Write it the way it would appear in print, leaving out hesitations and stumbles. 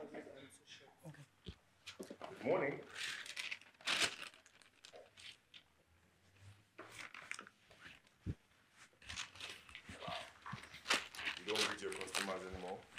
Good morning. You don't greet your customers anymore?